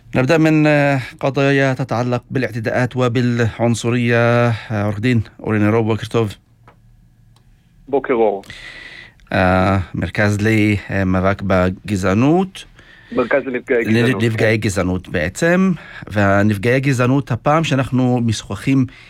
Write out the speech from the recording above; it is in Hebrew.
نبدأ من قضايا تتعلق بالاعتداءات وبالعنصرية. عوض دين أورينا روب وكرتوف. בוקר אור. מרכז למאבק בגזענות. מרכז לנפגעי גזענות. נפגעי גזענות בעצם, והנפגעי גזענות הפעם שאנחנו משוחחים